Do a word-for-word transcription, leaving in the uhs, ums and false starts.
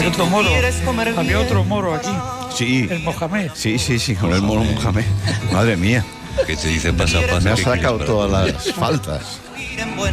Hay otro moro. Había otro moro aquí. Sí. El Mohamed. Sí, sí, sí, con el moro Mohamed. Madre mía. Que te dice pasa, pasa. Me ha ¿qué sacado quieres para todas comer? las faltas.